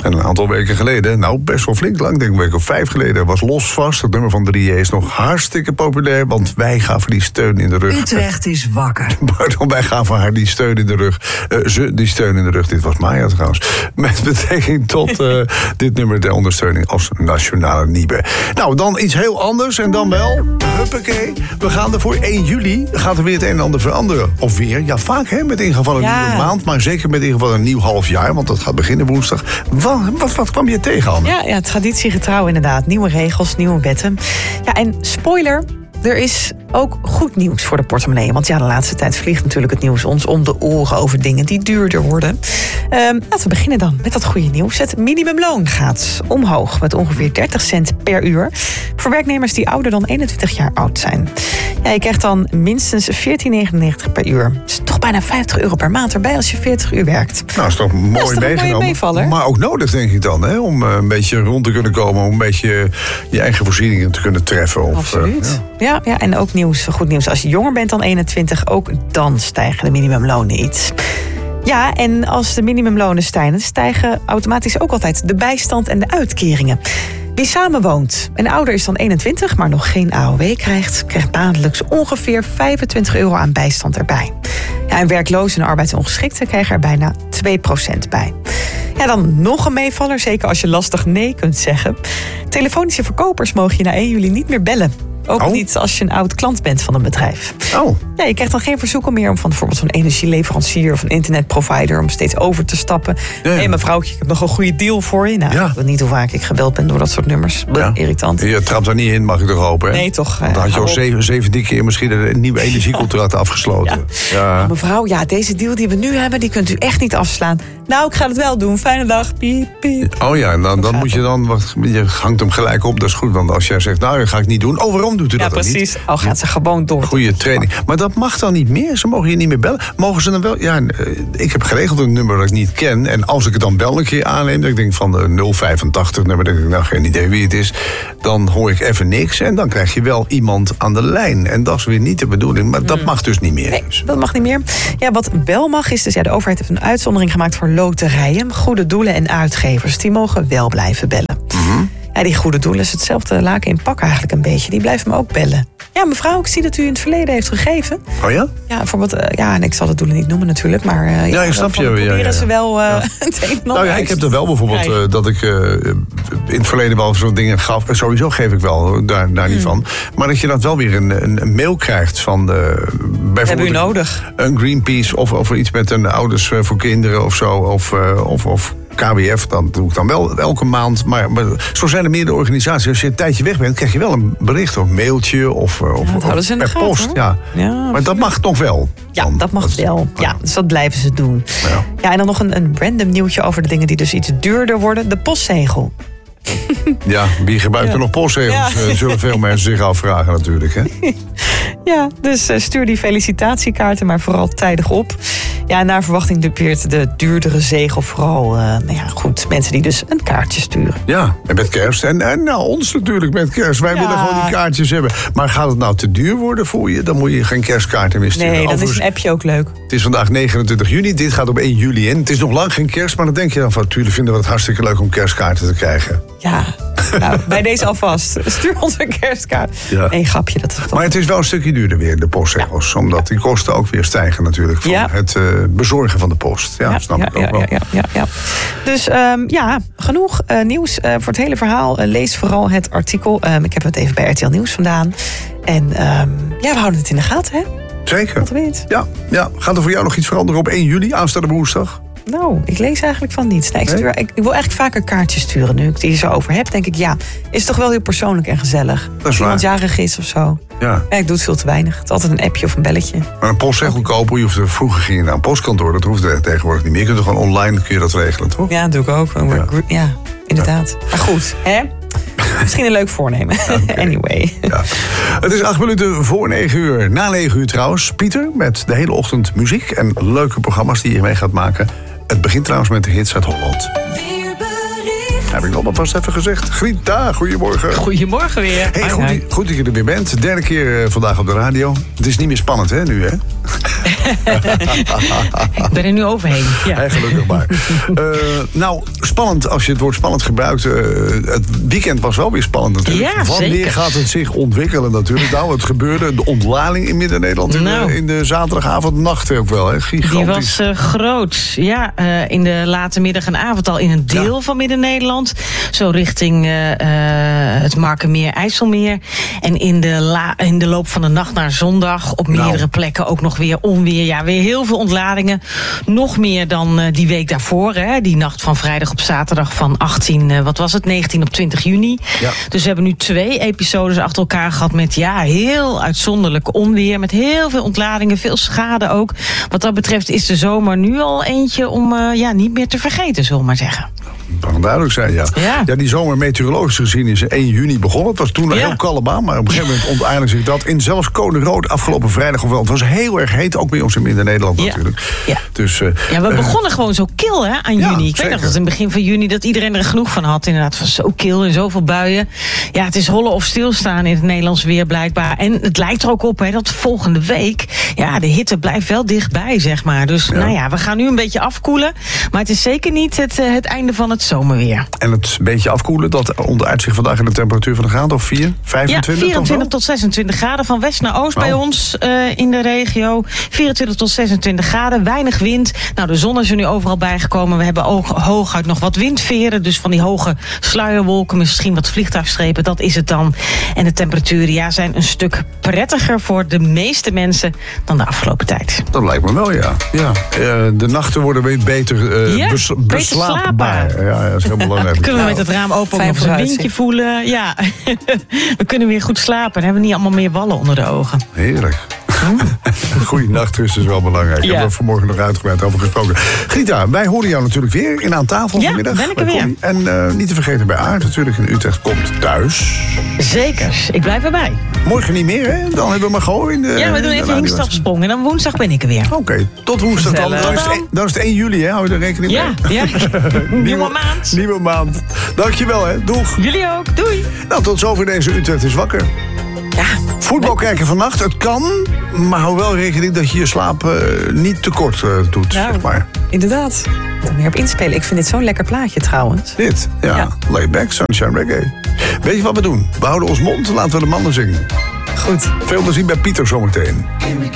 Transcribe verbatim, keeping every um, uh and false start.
En een aantal weken geleden, nou best wel flink lang, denk ik een week of vijf geleden, was Losvast, het nummer van drie J's, nog hartstikke populair. Want wij gaven die steun in de rug. Utrecht is wakker. Pardon, wij gaven haar die steun in de rug. Uh, ze die steun in de rug, dit was Maya trouwens. Met betrekking tot uh, dit nummer ter ondersteuning als nationale Niebe. Nou, dan iets heel anders en dan wel, huppakee. We gaan er voor één juli, gaat er weer het een en ander veranderen. Of weer, ja vaak hè, met ingang van een ja. nieuwe maand. Maar zeker met ingang van een nieuw half jaar, want dat gaat beginnen woensdag. Wat, wat, wat kwam je tegen, Anne? Ja, ja, traditiegetrouw inderdaad. Nieuwe regels, nieuwe wetten. Ja, en spoiler, er is ook goed nieuws voor de portemonnee. Want ja, de laatste tijd vliegt natuurlijk het nieuws ons om de oren over dingen die duurder worden. Um, laten we beginnen dan met dat goede nieuws. Het minimumloon gaat omhoog met ongeveer dertig cent per uur. Voor werknemers die ouder dan eenentwintig jaar oud zijn. Ja, je krijgt dan minstens veertien negenennegentig per uur. Dat is toch bijna vijftig euro per maand erbij als je veertig uur werkt. Nou, dat is toch mooi dat is toch meegenomen. Een mooie meevaller. Maar ook nodig, denk ik dan, hè? Om uh, een beetje rond te kunnen komen. Om een beetje je eigen voorzieningen te kunnen treffen. Of, Absoluut. Uh, ja. Ja, ja, en ook nieuws, goed nieuws. Als je jonger bent dan eenentwintig, ook dan stijgen de minimumlonen iets. Ja, en als de minimumlonen stijgen, stijgen automatisch ook altijd de bijstand en de uitkeringen. Wie samenwoont en ouder is dan eenentwintig, maar nog geen A O W krijgt, krijgt maandelijks ongeveer vijfentwintig euro aan bijstand erbij. Ja, en werklozen en arbeidsongeschikten krijgen er bijna twee procent bij. Ja, dan nog een meevaller, zeker als je lastig nee kunt zeggen. Telefonische verkopers mogen je na één juli niet meer bellen. Ook oh. niet als je een oud klant bent van een bedrijf. Oh. Ja, je krijgt dan geen verzoeken meer om van bijvoorbeeld zo'n energieleverancier of een internetprovider om steeds over te stappen. Hé, ja, ja. mevrouwtje, ik heb nog een goede deal voor je. Nou, ja. ik weet niet hoe vaak ik gebeld ben door dat soort nummers. Ja. Irritant. Je trapt daar niet in, mag ik toch hopen, hè? Nee, toch. Want dan had je al zeven, zeventien keer misschien een nieuwe energiecontract afgesloten. Ja. Ja. Ja, mevrouw, ja, deze deal die we nu hebben, die kunt u echt niet afslaan. Nou, ik ga het wel doen. Fijne dag. Piep, piep. Oh ja, en dan, dan moet je dan, wat, je hangt hem gelijk op, dat is goed. Want als jij zegt, nou, dat ga ik niet doen. Oh, waarom doet u dat ja, dan niet? Precies. Oh, gaat ze gewoon door. Goede training. Maar dat mag dan niet meer? Ze mogen je niet meer bellen? Mogen ze dan wel? Ja, ik heb geregeld een nummer dat ik niet ken. En als ik het dan wel een keer aanneem, dat ik denk van de nul vijfentachtig nummer, dat ik nou geen idee wie het is, dan hoor ik even niks. En dan krijg je wel iemand aan de lijn. En dat is weer niet de bedoeling. Maar dat mag dus niet meer. Nee, dat mag niet meer. Ja, wat wel mag is, dus ja, de overheid heeft een uitzondering gemaakt voor loterijen. Goede doelen en uitgevers, die mogen wel blijven bellen. Mm-hmm. Ja, die goede doelen is hetzelfde laken in pak eigenlijk een beetje. Die blijven me ook bellen. Ja, mevrouw, ik zie dat u in het verleden heeft gegeven. Oh ja? Ja, bijvoorbeeld, uh, ja, en ik zal het doelen niet noemen natuurlijk, maar uh, ja, ja, ik snap je. Proberen ja, ja. ze wel uh, ja. het een en ander Nou ja, ik heb er wel bijvoorbeeld uh, dat ik uh, in het verleden wel zo'n dingen gaf. Sowieso geef ik wel daar, daar niet hmm. van. Maar dat je dan wel weer een, een, een mail krijgt van uh, bijvoorbeeld hebben u nodig? Een Greenpeace of, of iets met een ouders voor kinderen of zo. Of, uh, of, of K W F, dat doe ik dan wel elke maand. Maar, maar zo zijn er meerdere organisaties. Als je een tijdje weg bent, krijg je wel een bericht of een mailtje of, of, ja, of per gaten, post. Ja. Ja, maar dat mag toch wel? Ja, dan, dat mag dat, wel. Ja, dus dat blijven ze doen. Ja, ja en dan nog een, een random nieuwtje over de dingen die dus iets duurder worden. De postzegel. Ja, wie gebruikt ja. er nog postzegels? Ja. Zullen veel mensen zich afvragen natuurlijk. Hè? Ja, dus uh, stuur die felicitatiekaarten maar vooral tijdig op. Ja, naar verwachting dupeert de duurdere zegel vooral uh, nou ja, goed, mensen die dus een kaartje sturen. Ja, en met kerst. En, en nou, ons natuurlijk met kerst. Wij ja. willen gewoon die kaartjes hebben. Maar gaat het nou te duur worden voor je? Dan moet je geen kerstkaarten meer sturen. Nee, dan Overigens, is een appje ook leuk. Het is vandaag negenentwintig juni. Dit gaat op één juli in. Het is nog lang geen kerst. Maar dan denk je dan van, natuurlijk vinden we het hartstikke leuk om kerstkaarten te krijgen. Ja, nou, bij deze alvast. Stuur ons een kerstkaart. Ja. Nee, grapje. Dat is maar het is wel een stukje duurder weer, de postzegels. Ja. Omdat die kosten ook weer stijgen natuurlijk. Van ja. het uh, bezorgen van de post. Ja, ja snap ja, ik ook ja, wel. Ja, ja, ja. Dus um, ja, genoeg uh, nieuws uh, voor het hele verhaal. Uh, lees vooral het artikel. Um, ik heb het even bij R T L Nieuws vandaan. En um, ja, we houden het in de gaten, hè? Zeker. Wat weet. Ja, ja. Gaat er voor jou nog iets veranderen op één juli, aanstaande woensdag? Nou, ik lees eigenlijk van niets. Nee, ik, stuur, ik, ik wil eigenlijk vaker kaartjes sturen. Nu ik het hier zo over heb, denk ik, ja, is toch wel heel persoonlijk en gezellig. Dat is iemand jarig is of zo. Ja. ja, ik doe het veel te weinig. Het is altijd een appje of een belletje. Maar een postzegel kopen, je hoeft er, vroeger ging je naar een postkantoor. Dat hoeft er tegenwoordig niet meer. Je kunt er gewoon online kun je dat regelen, toch? Ja, dat doe ik ook. Ja, ja inderdaad. Ja. Maar goed, hè? Misschien een leuk voornemen. Okay. Anyway. Ja. Het is acht minuten voor negen uur. Na negen uur trouwens. Pieter met de hele ochtend muziek en leuke programma's die je mee gaat maken. Het begint trouwens met de hits uit Holland. Heb ik nog maar vast even gezegd. Grieta, goedemorgen. Goedemorgen weer. Hey, goed, goed dat je er weer bent. Derde keer uh, vandaag op de radio. Het is niet meer spannend, hè, nu, hè? Ik ben er nu overheen. Ja. Hey, gelukkig maar. uh, nou, spannend als je het woord spannend gebruikt. Uh, het weekend was wel weer spannend natuurlijk. Ja, Wanneer zeker. gaat het zich ontwikkelen natuurlijk? Nou, het gebeurde, de ontlading in Midden-Nederland in, Nou. de, in de zaterdagavond-nacht ook wel. Hè? Gigantisch. Die was uh, groot. Ja, uh, in de late middag en avond al in een deel Ja. van Midden-Nederland. Zo richting uh, uh, het Markermeer, IJsselmeer. En in de, la- in de loop van de nacht naar zondag op meerdere Nou. plekken ook nog weer onweer. Ja, weer heel veel ontladingen. Nog meer dan uh, die week daarvoor. Hè? Die nacht van vrijdag op zaterdag van achttien, uh, wat was het, negentien op twintig juni. Ja. Dus we hebben nu twee episodes achter elkaar gehad met ja, heel uitzonderlijk onweer. Met heel veel ontladingen, veel schade ook. Wat dat betreft is de zomer nu al eentje om uh, ja, niet meer te vergeten, zullen we maar zeggen. Dat kan duidelijk zijn, ja. Ja. Ja, die zomer meteorologisch gezien is één juni begonnen. Het was toen nog Ja. heel kalle baan, maar op een gegeven moment onteindelijk zich dat in. Zelfs Code Rood afgelopen vrijdag of wel. Het was heel erg heet, ook bij ons in Midden-Nederland Ja. natuurlijk. Ja. Dus, uh, Ja, we uh, begonnen gewoon zo kil hè, aan Ja, juni. Ik zeker. weet nog dat in het begin van juni dat iedereen er genoeg van had. Inderdaad, van zo kil en zoveel buien. Ja, het is hollen of stilstaan in het Nederlands weer blijkbaar. En het lijkt er ook op hè, dat volgende week ja, de hitte blijft wel dichtbij, zeg maar. Dus Ja. nou ja, we gaan nu een beetje afkoelen. Maar het is zeker niet het, uh, het einde van het zomerweer. En het beetje afkoelen, dat onderuit zich vandaag in de temperatuur van de graad of vier, Ja, vijfentwintig vierentwintig tot zesentwintig graden. Van west naar oost Oh. bij ons uh, in de regio. vierentwintig tot zesentwintig graden. Weinig wind. Nou, de zon is er nu overal bijgekomen. We hebben ook hooguit nog wat windveren. Dus van die hoge sluierwolken, misschien wat vliegtuigstrepen. Dat is het dan. En de temperaturen ja, zijn een stuk prettiger voor de meeste mensen dan de afgelopen tijd. Dat lijkt me wel, ja. ja. Uh, de nachten worden weer beter, uh, Ja, bes- beter beslaapbaar. slapen. Ja, ja, dat is heel belangrijk. Kunnen we met het raam open ook Fijn nog eens een vooruitzicht. windje voelen? Ja, we kunnen weer goed slapen. Dan hebben we niet allemaal meer wallen onder de ogen. Heerlijk. Een goede nachtrust is wel belangrijk. Daar Ja. hebben we vanmorgen nog uitgebreid over gesproken. Grita, wij horen jou natuurlijk weer in Aan Tafel Ja, vanmiddag. ben ik er bij weer. Connie. En uh, niet te vergeten bij Aard natuurlijk in Utrecht komt thuis. Zeker, ik blijf erbij. Morgen niet meer, hè? Dan hebben we maar gewoon in de... Ja, we in doen de even een stapsprong en dan woensdag ben ik er weer. Oké, tot woensdag dan. Gezellig. Dan is, het, één- dan is het één juli, hè? Hou je er rekening Ja, mee? ja. Nieuwe maand. Nieuwe maand. Dankjewel, hè. Doeg. Jullie ook, doei. Nou, tot zover deze Utrecht is wakker. Ja, Voetbal kijken vannacht, het kan. Maar hou wel rekening dat je je slaap uh, niet tekort uh, doet, Nou. zeg maar. inderdaad. Er meer op inspelen. Ik vind dit zo'n lekker plaatje trouwens. Dit, ja. Ja. Laid back, sunshine reggae. Weet je wat we doen? We houden ons mond, laten we de mannen zingen. Goed. Veel plezier bij Pieter zometeen. Gimme,